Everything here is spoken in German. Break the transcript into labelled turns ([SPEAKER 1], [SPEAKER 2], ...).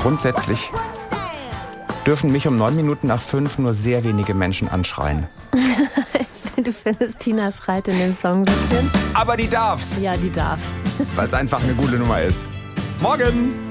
[SPEAKER 1] Grundsätzlich dürfen mich um 5:09 nur sehr wenige Menschen anschreien.
[SPEAKER 2] Du findest, Tina schreit in dem Song ein bisschen?
[SPEAKER 1] Aber die darf's.
[SPEAKER 2] Ja, die darf.
[SPEAKER 1] Weil es einfach eine gute Nummer ist. Morgen!